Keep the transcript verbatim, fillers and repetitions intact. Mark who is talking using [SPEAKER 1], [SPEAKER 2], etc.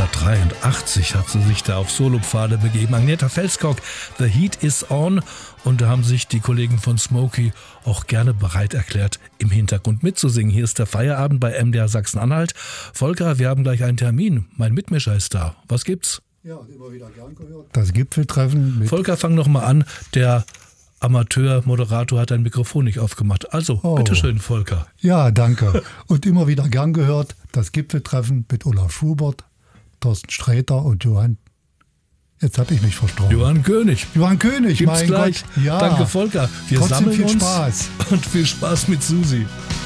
[SPEAKER 1] neunzehnhundertdreiundachtzig hat sie sich da auf Solopfade begeben. Agnetha Felskog, The Heat is On. Und da haben sich die Kollegen von Smokey auch gerne bereit erklärt, im Hintergrund mitzusingen. Hier ist der Feierabend bei M D R Sachsen-Anhalt. Volker, wir haben gleich einen Termin. Mein Mitmischer ist da. Was gibt's?
[SPEAKER 2] Ja, immer wieder gern gehört. Das Gipfeltreffen mit...
[SPEAKER 1] Volker, fang noch mal an. Der Amateur-Moderator hat ein Mikrofon nicht aufgemacht. Also,
[SPEAKER 2] oh.
[SPEAKER 1] bitteschön, Volker.
[SPEAKER 2] Ja, danke. Und immer wieder gern gehört, das Gipfeltreffen mit Olaf Schubert, Thorsten Sträter und Johann... Jetzt habe ich mich versprochen.
[SPEAKER 1] Johann König.
[SPEAKER 2] Johann König,
[SPEAKER 1] Gibt's
[SPEAKER 2] mein
[SPEAKER 1] gleich.
[SPEAKER 2] Gott. Ja.
[SPEAKER 1] Danke, Volker. Wir
[SPEAKER 2] Trotzdem
[SPEAKER 1] sammeln
[SPEAKER 2] viel
[SPEAKER 1] uns
[SPEAKER 2] Spaß.
[SPEAKER 1] Und viel Spaß mit Susi.